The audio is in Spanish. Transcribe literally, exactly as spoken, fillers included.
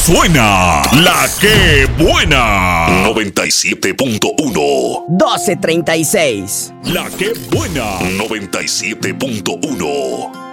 Suena La Que Buena. noventa y siete punto uno. doce treinta y seis. La Que Buena. noventa y siete punto uno.